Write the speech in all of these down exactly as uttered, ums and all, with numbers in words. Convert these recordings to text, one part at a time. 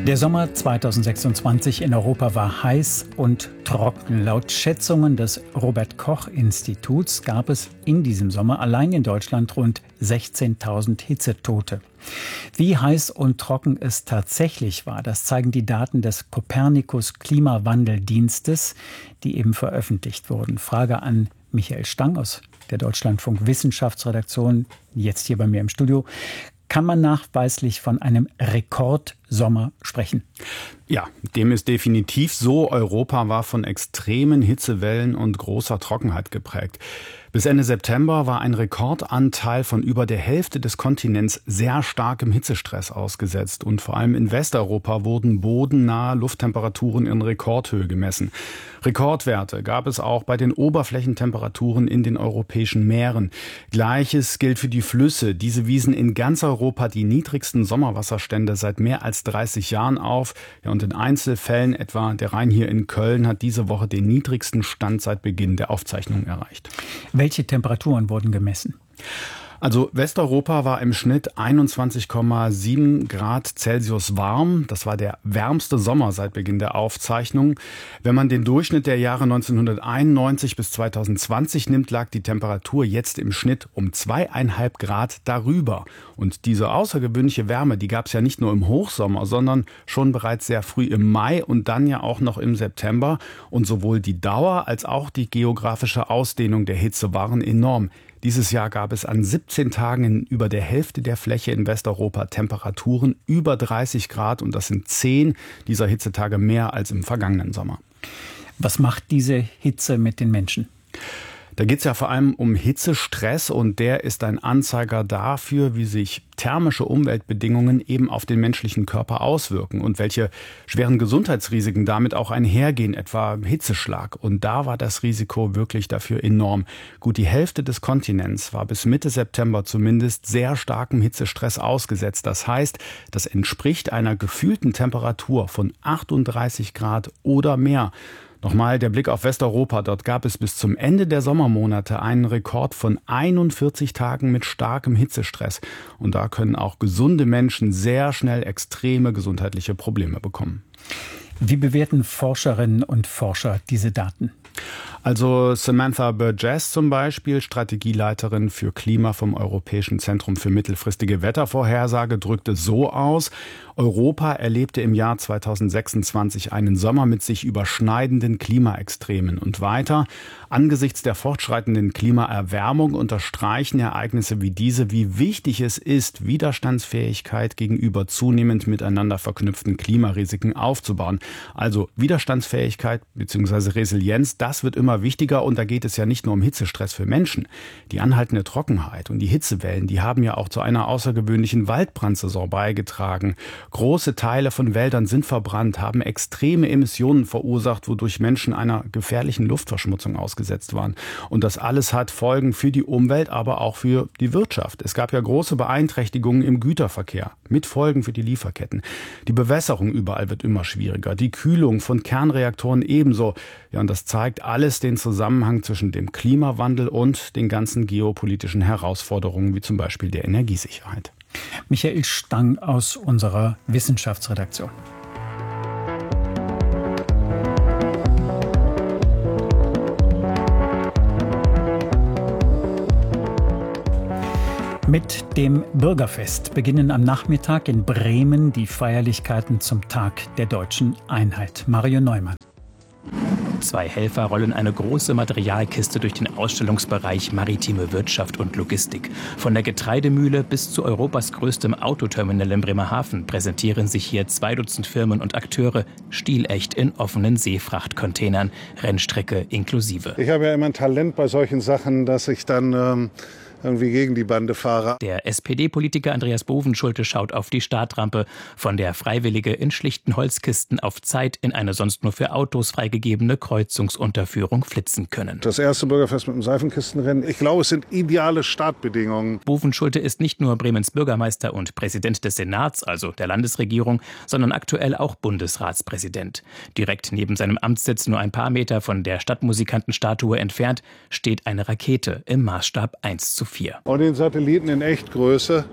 Der Sommer zweitausendsechsundzwanzig in Europa war heiß und trocken. Laut Schätzungen des Robert-Koch-Instituts gab es in diesem Sommer allein in Deutschland rund sechzehntausend Hitzetote. Wie heiß und trocken es tatsächlich war, das zeigen die Daten des Copernicus-Klimawandeldienstes, die eben veröffentlicht wurden. Frage an Michael Stang aus der Deutschlandfunk-Wissenschaftsredaktion, jetzt hier bei mir im Studio. Kann man nachweislich von einem Rekordsommer sprechen? Ja, dem ist definitiv so. Europa war von extremen Hitzewellen und großer Trockenheit geprägt. Bis Ende September war ein Rekordanteil von über der Hälfte des Kontinents sehr starkem Hitzestress ausgesetzt. Und vor allem in Westeuropa wurden bodennahe Lufttemperaturen in Rekordhöhe gemessen. Rekordwerte gab es auch bei den Oberflächentemperaturen in den europäischen Meeren. Gleiches gilt für die Flüsse. Diese wiesen in ganz Europa die niedrigsten Sommerwasserstände seit mehr als dreißig Jahren auf. Ja, und in Einzelfällen, etwa der Rhein hier in Köln, hat diese Woche den niedrigsten Stand seit Beginn der Aufzeichnungen erreicht. Welche Temperaturen wurden gemessen? Also Westeuropa war im Schnitt einundzwanzig Komma sieben Grad Celsius warm. Das war der wärmste Sommer seit Beginn der Aufzeichnung. Wenn man den Durchschnitt der Jahre neunzehnhunderteinundneunzig bis zweitausendzwanzig nimmt, lag die Temperatur jetzt im Schnitt um zweieinhalb Grad darüber. Und diese außergewöhnliche Wärme, die gab es ja nicht nur im Hochsommer, sondern schon bereits sehr früh im Mai und dann ja auch noch im September. Und sowohl die Dauer als auch die geografische Ausdehnung der Hitze waren enorm. Dieses Jahr gab es an siebzehn Tagen in über der Hälfte der Fläche in Westeuropa Temperaturen über dreißig Grad und das sind zehn dieser Hitzetage mehr als im vergangenen Sommer. Was macht diese Hitze mit den Menschen? Da geht es ja vor allem um Hitzestress und der ist ein Anzeiger dafür, wie sich thermische Umweltbedingungen eben auf den menschlichen Körper auswirken und welche schweren Gesundheitsrisiken damit auch einhergehen, etwa Hitzeschlag. Und da war das Risiko wirklich dafür enorm. Gut die Hälfte des Kontinents war bis Mitte September zumindest sehr starkem Hitzestress ausgesetzt. Das heißt, das entspricht einer gefühlten Temperatur von achtunddreißig Grad oder mehr. Nochmal der Blick auf Westeuropa. Dort gab es bis zum Ende der Sommermonate einen Rekord von einundvierzig Tagen mit starkem Hitzestress. Und da können auch gesunde Menschen sehr schnell extreme gesundheitliche Probleme bekommen. Wie bewerten Forscherinnen und Forscher diese Daten? Also Samantha Burgess zum Beispiel, Strategieleiterin für Klima vom Europäischen Zentrum für mittelfristige Wettervorhersage, drückte so aus: Europa erlebte im Jahr zweitausendsechsundzwanzig einen Sommer mit sich überschneidenden Klimaextremen. Und weiter: Angesichts der fortschreitenden Klimaerwärmung unterstreichen Ereignisse wie diese, wie wichtig es ist, Widerstandsfähigkeit gegenüber zunehmend miteinander verknüpften Klimarisiken aufzubauen. Also Widerstandsfähigkeit bzw. Resilienz, das wird immer wichtiger und da geht es ja nicht nur um Hitzestress für Menschen. Die anhaltende Trockenheit und die Hitzewellen, die haben ja auch zu einer außergewöhnlichen Waldbrandsaison beigetragen. Große Teile von Wäldern sind verbrannt, haben extreme Emissionen verursacht, wodurch Menschen einer gefährlichen Luftverschmutzung ausgesetzt waren. Und das alles hat Folgen für die Umwelt, aber auch für die Wirtschaft. Es gab ja große Beeinträchtigungen im Güterverkehr mit Folgen für die Lieferketten. Die Bewässerung überall wird immer schwieriger, die Kühlung von Kernreaktoren ebenso. Ja, und das zeigt alles den Zusammenhang zwischen dem Klimawandel und den ganzen geopolitischen Herausforderungen, wie zum Beispiel der Energiesicherheit. Michael Stang aus unserer Wissenschaftsredaktion. Mit dem Bürgerfest beginnen am Nachmittag in Bremen die Feierlichkeiten zum Tag der deutschen Einheit. Mario Neumann. Zwei Helfer rollen eine große Materialkiste durch den Ausstellungsbereich Maritime Wirtschaft und Logistik. Von der Getreidemühle bis zu Europas größtem Autoterminal in Bremerhaven präsentieren sich hier zwei Dutzend Firmen und Akteure stilecht in offenen Seefrachtcontainern, Rennstrecke inklusive. Ich habe ja immer ein Talent bei solchen Sachen, dass ich dann ähm irgendwie gegen die Bande fahre. Der S P D-Politiker Andreas Bovenschulte schaut auf die Startrampe, von der Freiwillige in schlichten Holzkisten auf Zeit in eine sonst nur für Autos freigegebene Kreuzungsunterführung flitzen können. Das erste Bürgerfest mit dem Seifenkistenrennen. Ich glaube, es sind ideale Startbedingungen. Bovenschulte ist nicht nur Bremens Bürgermeister und Präsident des Senats, also der Landesregierung, sondern aktuell auch Bundesratspräsident. Direkt neben seinem Amtssitz, nur ein paar Meter von der Stadtmusikantenstatue entfernt, steht eine Rakete im Maßstab eins zu vier. Und den Satelliten in Echtgröße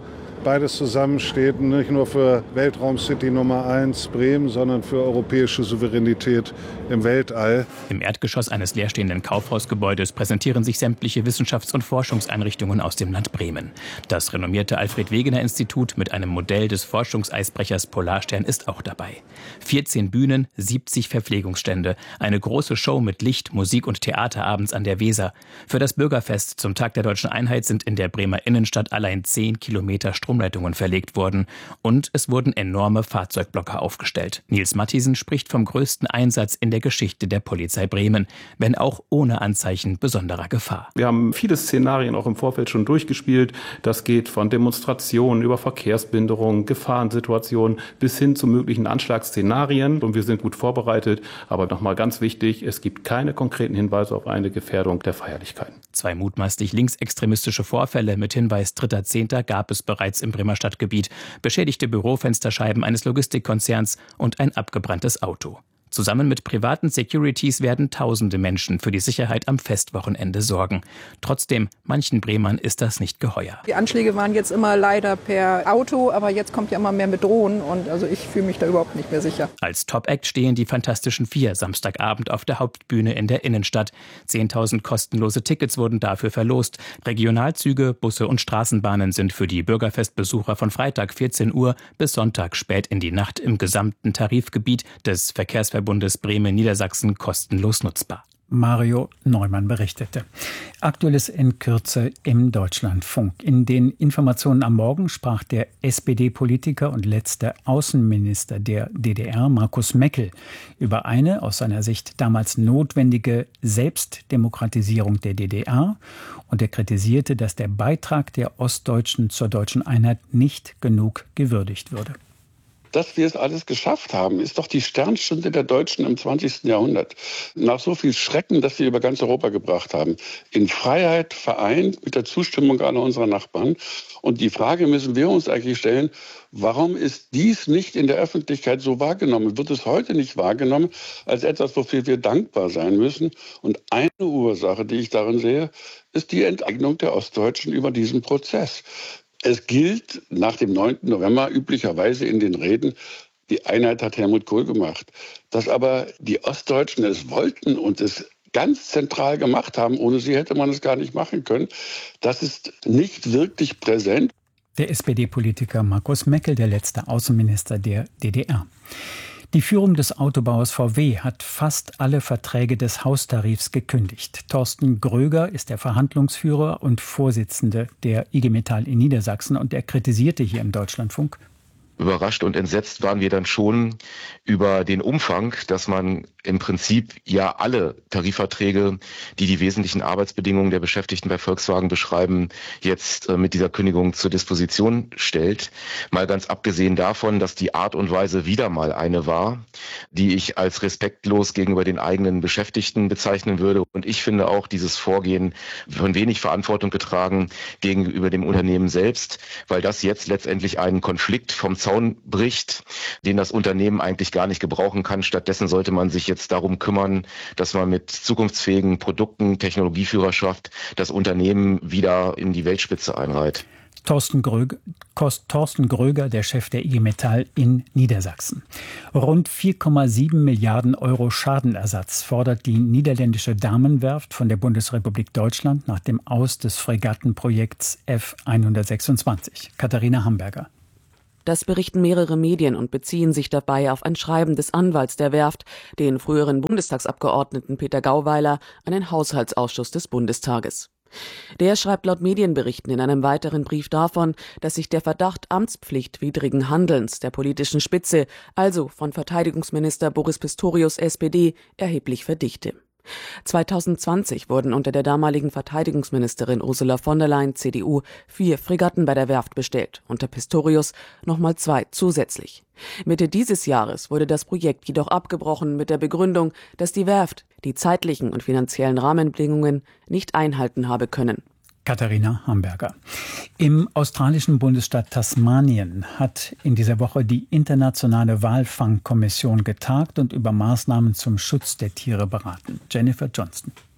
beides zusammensteht, nicht nur für Weltraumcity Nummer eins Bremen, sondern für europäische Souveränität im Weltall. Im Erdgeschoss eines leerstehenden Kaufhausgebäudes präsentieren sich sämtliche Wissenschafts- und Forschungseinrichtungen aus dem Land Bremen. Das renommierte Alfred-Wegener-Institut mit einem Modell des Forschungseisbrechers Polarstern ist auch dabei. vierzehn Bühnen, siebzig Verpflegungsstände, eine große Show mit Licht, Musik und Theater abends an der Weser. Für das Bürgerfest zum Tag der Deutschen Einheit sind in der Bremer Innenstadt allein zehn Kilometer Stromleitungen verlegt worden. Und es wurden enorme Fahrzeugblocker aufgestellt. Nils Mathiesen spricht vom größten Einsatz in der Geschichte der Polizei Bremen, wenn auch ohne Anzeichen besonderer Gefahr. Wir haben viele Szenarien auch im Vorfeld schon durchgespielt. Das geht von Demonstrationen über Verkehrsbehinderungen, Gefahrensituationen bis hin zu möglichen Anschlagsszenarien. Und wir sind gut vorbereitet. Aber nochmal ganz wichtig, es gibt keine konkreten Hinweise auf eine Gefährdung der Feierlichkeiten. Zwei mutmaßlich linksextremistische Vorfälle mit Hinweis dritter Zehnter gab es bereits im Bremer Stadtgebiet. Beschädigte Bürofensterscheiben eines Logistikkonzerns und ein abgebranntes Auto. Zusammen mit privaten Securities werden tausende Menschen für die Sicherheit am Festwochenende sorgen. Trotzdem, manchen Bremern ist das nicht geheuer. Die Anschläge waren jetzt immer leider per Auto, aber jetzt kommt ja immer mehr mit Drohnen und also ich fühle mich da überhaupt nicht mehr sicher. Als Top-Act stehen die Fantastischen Vier Samstagabend auf der Hauptbühne in der Innenstadt. zehntausend kostenlose Tickets wurden dafür verlost. Regionalzüge, Busse und Straßenbahnen sind für die Bürgerfestbesucher von Freitag vierzehn Uhr bis Sonntag spät in die Nacht im gesamten Tarifgebiet des Verkehrsverbundes Bundes Bremen-Niedersachsen kostenlos nutzbar. Mario Neumann berichtete. Aktuelles in Kürze im Deutschlandfunk. In den Informationen am Morgen sprach der S P D-Politiker und letzte Außenminister der D D R, Markus Meckel, über eine aus seiner Sicht damals notwendige Selbstdemokratisierung der D D R. Und er kritisierte, dass der Beitrag der Ostdeutschen zur deutschen Einheit nicht genug gewürdigt würde. Dass wir es alles geschafft haben, ist doch die Sternstunde der Deutschen im zwanzigsten Jahrhundert. Nach so viel Schrecken, das wir über ganz Europa gebracht haben. In Freiheit vereint mit der Zustimmung aller unserer Nachbarn. Und die Frage müssen wir uns eigentlich stellen, warum ist dies nicht in der Öffentlichkeit so wahrgenommen? Wird es heute nicht wahrgenommen als etwas, wofür wir dankbar sein müssen? Und eine Ursache, die ich darin sehe, ist die Enteignung der Ostdeutschen über diesen Prozess. Es gilt nach dem neunten November üblicherweise in den Reden, die Einheit hat Helmut Kohl gemacht. Dass aber die Ostdeutschen es wollten und es ganz zentral gemacht haben, ohne sie hätte man es gar nicht machen können, das ist nicht wirklich präsent. Der S P D-Politiker Markus Meckel, der letzte Außenminister der D D R. Die Führung des Autobauers V W hat fast alle Verträge des Haustarifs gekündigt. Thorsten Gröger ist der Verhandlungsführer und Vorsitzende der I G Metall in Niedersachsen und er kritisierte hier im Deutschlandfunk: Überrascht und entsetzt waren wir dann schon über den Umfang, dass man im Prinzip ja alle Tarifverträge, die die wesentlichen Arbeitsbedingungen der Beschäftigten bei Volkswagen beschreiben, jetzt äh, mit dieser Kündigung zur Disposition stellt. Mal ganz abgesehen davon, dass die Art und Weise wieder mal eine war, die ich als respektlos gegenüber den eigenen Beschäftigten bezeichnen würde. Und ich finde auch dieses Vorgehen von wenig Verantwortung getragen gegenüber dem Unternehmen selbst, weil das jetzt letztendlich einen Konflikt vom Zaun bricht, den das Unternehmen eigentlich gar nicht gebrauchen kann. Stattdessen sollte man sich jetzt darum kümmern, dass man mit zukunftsfähigen Produkten, Technologieführerschaft das Unternehmen wieder in die Weltspitze einreiht. Thorsten Gröger, Thorsten Gröger, der Chef der I G Metall in Niedersachsen. Rund vier Komma sieben Milliarden Euro Schadenersatz fordert die niederländische Damenwerft von der Bundesrepublik Deutschland nach dem Aus des Fregattenprojekts F hundertsechsundzwanzig. Katharina Hamburger. Das berichten mehrere Medien und beziehen sich dabei auf ein Schreiben des Anwalts der Werft, den früheren Bundestagsabgeordneten Peter Gauweiler, an den Haushaltsausschuss des Bundestages. Der schreibt laut Medienberichten in einem weiteren Brief davon, dass sich der Verdacht amtspflichtwidrigen Handelns der politischen Spitze, also von Verteidigungsminister Boris Pistorius S P D, erheblich verdichte. zweitausendzwanzig wurden unter der damaligen Verteidigungsministerin Ursula von der Leyen C D U vier Fregatten bei der Werft bestellt, unter Pistorius nochmal zwei zusätzlich. Mitte dieses Jahres wurde das Projekt jedoch abgebrochen mit der Begründung, dass die Werft die zeitlichen und finanziellen Rahmenbedingungen nicht einhalten habe können. Katharina Hamburger. Im australischen Bundesstaat Tasmanien hat in dieser Woche die internationale Walfangkommission getagt und über Maßnahmen zum Schutz der Tiere beraten. Jennifer Johnston.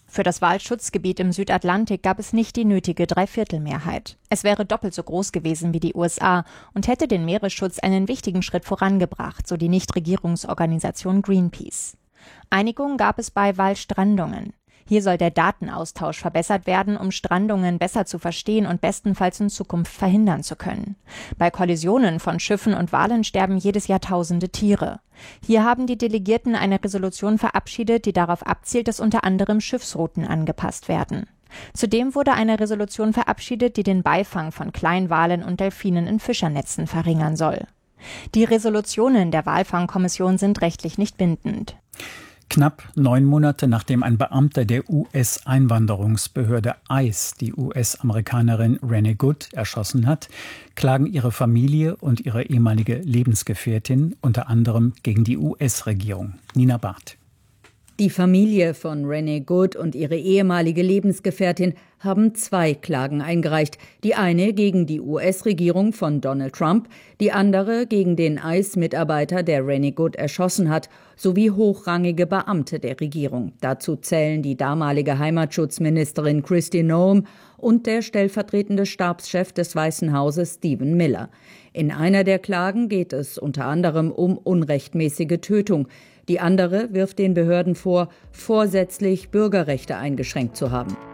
Für das Walschutzgebiet im Südatlantik gab es nicht die nötige Dreiviertelmehrheit. Es wäre doppelt so groß gewesen wie die U S A und hätte den Meeresschutz einen wichtigen Schritt vorangebracht, so die Nichtregierungsorganisation Greenpeace. Einigung gab es bei Walstrandungen. Hier soll der Datenaustausch verbessert werden, um Strandungen besser zu verstehen und bestenfalls in Zukunft verhindern zu können. Bei Kollisionen von Schiffen und Walen sterben jedes Jahr tausende Tiere. Hier haben die Delegierten eine Resolution verabschiedet, die darauf abzielt, dass unter anderem Schiffsrouten angepasst werden. Zudem wurde eine Resolution verabschiedet, die den Beifang von Kleinwalen und Delfinen in Fischernetzen verringern soll. Die Resolutionen der Walfangkommission sind rechtlich nicht bindend. Knapp neun Monate nachdem ein Beamter der U S-Einwanderungsbehörde I C E die U S-Amerikanerin Renee Good erschossen hat, klagen ihre Familie und ihre ehemalige Lebensgefährtin unter anderem gegen die U S-Regierung. Nina Barth. Die Familie von Renee Good und ihre ehemalige Lebensgefährtin haben zwei Klagen eingereicht. Die eine gegen die U S-Regierung von Donald Trump, die andere gegen den I C E-Mitarbeiter, der Renee Good erschossen hat, sowie hochrangige Beamte der Regierung. Dazu zählen die damalige Heimatschutzministerin Kristi Noem und der stellvertretende Stabschef des Weißen Hauses Stephen Miller. In einer der Klagen geht es unter anderem um unrechtmäßige Tötung. Die andere wirft den Behörden vor, vorsätzlich Bürgerrechte eingeschränkt zu haben.